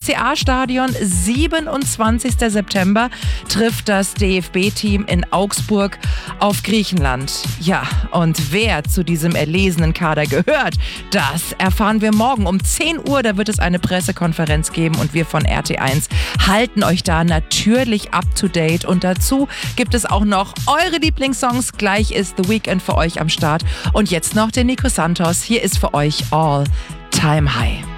WCA-Stadion, 27. September, trifft das DFB-Team in Augsburg auf Griechenland. Ja, und wer zu diesem erlesenen Kader gehört, das erfahren wir morgen um 10 Uhr. Da wird es eine Pressekonferenz geben und wir von RT1 halten euch da natürlich up to date. Und dazu gibt es auch noch eure Lieblingssongs. Gleich ist The Weeknd für euch am Start. Und jetzt noch der Nico Santos. Hier ist für euch All Time High.